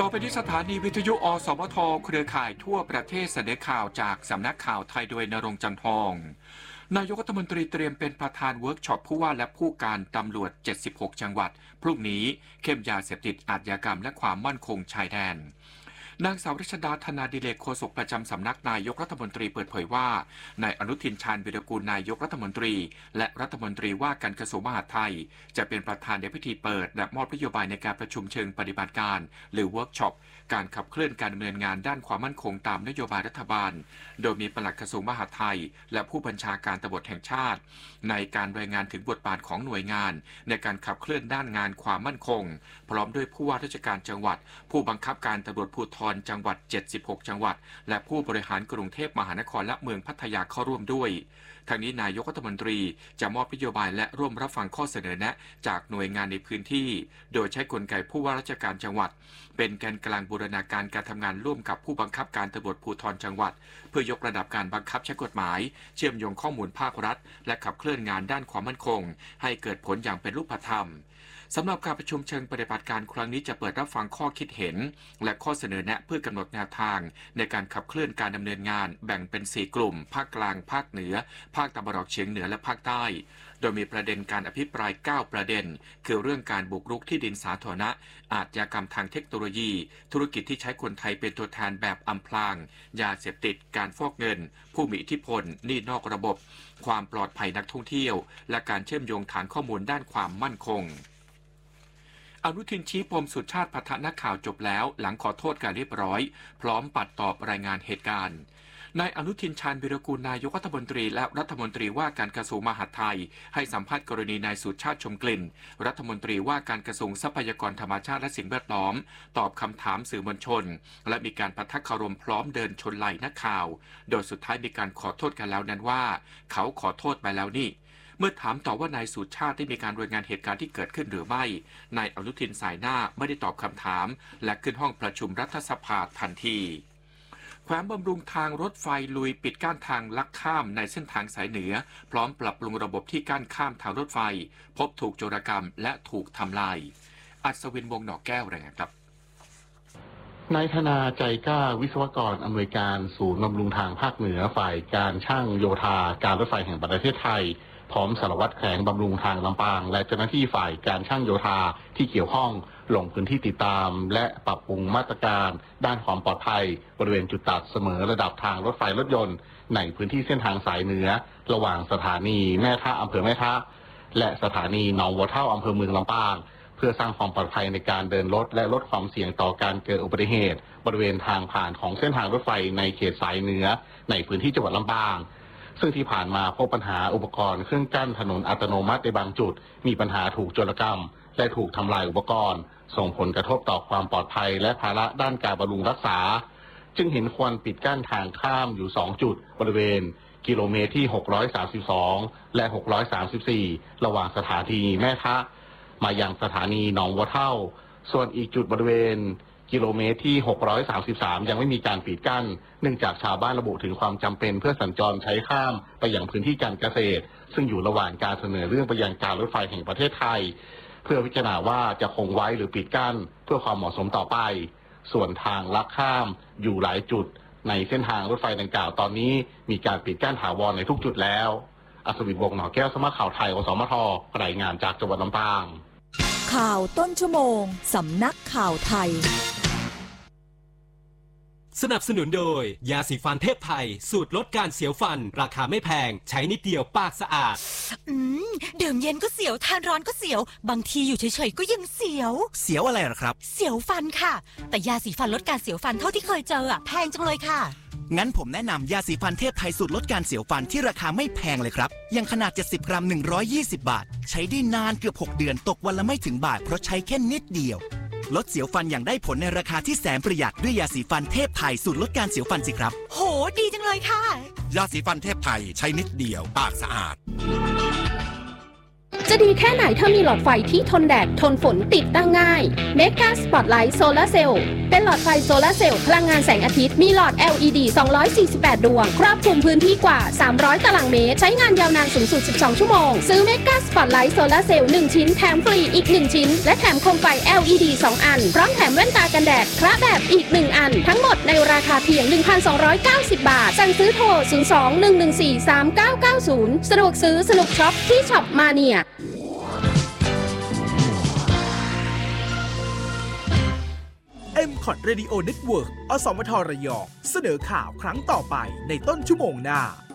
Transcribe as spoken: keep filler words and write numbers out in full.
ไปที่สถานีวิทยุอสมทเครือข่ายทั่วประเทศเสนอข่าวจากสำนักข่าวไทยโดยณรงค์จันทองนายกรัฐมนตรีเตรียมเป็นประธานเวิร์กช็อปผู้ว่าและผู้การตำรวจเจ็ดสิบหกจังหวัดพรุ่งนี้เข้มยาเสพติดอาชญากรรมและความมั่นคงชายแดนนางสาวรัชดาธนาดิเลกโฆษกประจำสำนักนายกรัฐมนตรีเปิดเผยว่านายอนุทินชาญวิรากูลนายกรัฐมนตรีและรัฐมนตรีว่าการกระทรวงมหาดไทยจะเป็นประธานในพิธีเปิดและมอบนโยบายในการประชุมเชิงปฏิบัติการหรือเวิร์กช็อปการขับเคลื่อนการดำเนินงานด้านความมั่นคงตามนโยบายรัฐบาลโดยมีปลัดกระทรวงมหาดไทยและผู้บัญชาการตำรวจแห่งชาติในการรายงานถึงบทบาทของหน่วยงานในการขับเคลื่อนด้านงานความมั่นคงพร้อมด้วยผู้ว่าราชการจังหวัดผู้บังคับการตำรวจภูธรจังหวัดเจ็ดสิบหกจังหวัดและผู้บริหารกรุงเทพมหานครและเมืองพัทยาเข้าร่วมด้วยทางนี้นายกรัฐมนตรีจะมอบนโยบายและร่วมรับฟังข้อเสนอแนะจากหน่วยงานในพื้นที่โดยใช้กลไกผู้ว่าราชการจังหวัดเป็นแกนกลางบูรณาการการทำงานร่วมกับผู้บังคับการตำรวจภูธรจังหวัดเพื่อยกระดับการบังคับใช้กฎหมายเชื่อมโยงข้อมูลภาครัฐและขับเคลื่อนงานด้านความมั่นคงให้เกิดผลอย่างเป็นรูปธรรมสำหรับการประชุมเชิงปฏิบัติการครั้งนี้จะเปิดรับฟังข้อคิดเห็นและข้อเสนอแนะเพื่อกำหนดแนวทางในการขับเคลื่อนการดำเนินงานแบ่งเป็นสี่กลุ่มภาคกลางภาคเหนือภาคตะวันออกเฉียงเหนือและภาคใต้โดยมีประเด็นการอภิปรายเก้าประเด็นคือเรื่องการบุกรุกที่ดินสาธารณะอาชญากรรมทางเทคโนโลยีธุรกิจที่ใช้คนไทยเป็นตัวแทนแบบอำพรางยาเสพติดการฟอกเงินผู้มีอิทธิพลหนี้นอกระบบความปลอดภัยนักท่องเที่ยวและการเชื่อมโยงฐานข้อมูลด้านความมั่นคงอนุทินชี้ปมสุชาติปะทะนักข่าวจบแล้วหลังขอโทษการเรียบร้อยพร้อมปัดตอบรายงานเหตุการณ์นายอนุทินชาญวิรากูลนายกรัฐมนตรีและรัฐมนตรีว่าการกระทรวงมหาดไทยให้สัมภาษณ์กรณีนายสุชาติชมกลิ่นรัฐมนตรีว่าการกระทรวงทรัพยากรธรรมชาติและสิ่งแวดล้อมตอบคำถามสื่อมวลชนและมีการปะทะคารมพร้อมเดินชนไหล่นักข่าวโดยสุดท้ายมีการขอโทษกันแล้วนั้นว่าเขาขอโทษไปแล้วนี่เมื่อถามต่อว่านายสุชาติได้มีการรายงานเหตุการณ์ที่เกิดขึ้นหรือไม่นายอนุทินสายหน้าไม่ได้ตอบคำถามและขึ้นห้องประชุมรัฐสภาทันทีแขวงบำรุงทางรถไฟลุยปิดกั้นทางลักข้ามในเส้นทางสายเหนือพร้อมปรับปรุงระบบที่กั้นข้ามทางรถไฟพบถูกโจรกรรมและถูกทำลายอัศวินวงศ์หนอกแก้วรายงานครับนายธนาใจกล้าวิศวกรอำนวยการศูนย์บำรุงทางภาคเหนือฝ่ายการช่างโยธาการรถไฟแห่งประเทศไทยพร้อมสารวัตรแขวงบำรุงทางลำปางและเจ้าหน้าที่ฝ่ายการช่างโยธาที่เกี่ยวข้องลงพื้นที่ติดตามและปรับปรุงมาตรการด้านความปลอดภัยบริเวณจุดตัดเสมอระดับทางรถไฟรถยนต์ในพื้นที่เส้นทางสายเหนือระหว่างสถานีแม่ทะอำเภอแม่ทะและสถานีหนองวัวเท่าอำเภอเมืองลำปางเพื่อสร้างความปลอดภัยในการเดินรถและลดความเสี่ยงต่อการเกิดอุบัติเหตุบริเวณทางผ่านของเส้นทางรถไฟในเขตสายเหนือในพื้นที่จังหวัดลำปางซึ่งที่ผ่านมาพบปัญหาอุปกรณ์เครื่องกั้นถนนอัตโนมัติในบางจุดมีปัญหาถูกโจรกรรมและถูกทำลายอุปกรณ์ส่งผลกระทบต่อความปลอดภัยและภาระด้านการบำรุงรักษาจึงเห็นควรปิดกั้นทางข้ามอยู่สองจุดบริเวณกิโลเมตรที่หกร้อยสามสิบสองและหกร้อยสามสิบสี่ระหว่างสถานีแม่ทะมายังสถานีหนองวัวเท่าส่วนอีกจุดบริเวณกิโลเมตรที่หกร้อยสามสิบสามยังไม่มีการปิดกั้นเนื่องจากชาวบ้านระบุถึงความจำเป็นเพื่อสัญจรใช้ข้ามไปยังพื้นที่การเกษตรซึ่งอยู่ระหว่างการเสนอเรื่องไปยังการรถไฟแห่งประเทศไทยเพื่อพิจารณาว่าจะคงไว้หรือปิดกั้นเพื่อความเหมาะสมต่อไปส่วนทางลักข้ามอยู่หลายจุดในเส้นทางรถไฟดังกล่าวตอนนี้มีการปิดกั้นถาวรในทุกจุดแล้วอัศวินวงศ์หนอแก้วสมัครข่าวไทยอสมทรายงานจากจังหวัดลำปางข่าวต้นชั่วโมงสำนักข่าวไทยสนับสนุนโดยยาสีฟันเทพไทยสูตรลดการเสียวฟันราคาไม่แพงใช้นิดเดียวปากสะอาดอืมดื่มเย็นก็เสียวทานร้อนก็เสียวบางทีอยู่เฉยๆก็ยังเสียวเสียวอะไรหรอครับเสียวฟันค่ะแต่ยาสีฟันลดการเสียวฟันเท่าที่เคยเจออะแพงจังเลยค่ะงั้นผมแนะนำยาสีฟันเทพไทยสูตรลดการเสียวฟันที่ราคาไม่แพงเลยครับยังขนาดเจ็ดสิบกรัมหนึ่งร้อยยี่สิบบาทใช้ได้นานเกือบหกเดือนตกวันละไม่ถึงบาทเพราะใช้แค่นิดเดียวลดเสียวฟันอย่างได้ผลในราคาที่แสนประหยัดด้วยยาสีฟันเทพไทยสูตรลดการเสียวฟันสิครับโหดีจังเลยค่ะยาสีฟันเทพไทยใช้นิดเดียวปากสะอาดจะดีแค่ไหนถ้ามีหลอดไฟที่ทนแดดทนฝนติดตั้งง่าย Mega Spotlight Solar Cell เป็นหลอดไฟโซลาร์เซลล์พลังงานแสงอาทิตย์มีหลอด แอล อี ดี สองร้อยสี่สิบแปด ดวงครอบคลุมพื้นที่กว่าสามร้อยตารางเมตรใช้งานยาวนานสูงสุดสิบสองชั่วโมงซื้อ Mega Spotlight Solar Cell หนึ่งชิ้นแถมฟรีอีกหนึ่งชิ้นและแถมโคมไฟ แอล อี ดี สองอันพร้อมแถมแว่นตากันแดดคละแบบอีกหนึ่งอันทั้งหมดในราคาเพียง หนึ่งพันสองร้อยเก้าสิบ บาทสั่งซื้อโทรศูนย์ สอง หนึ่ง หนึ่ง สี่ สาม เก้า เก้า ศูนย์สะดวกซื้อสนุกช็อปที่ช็อปมาเนียเอ็ม คอท Radio Network อสมทระยองเสนอข่าวครั้งต่อไปในต้นชั่วโมงหน้า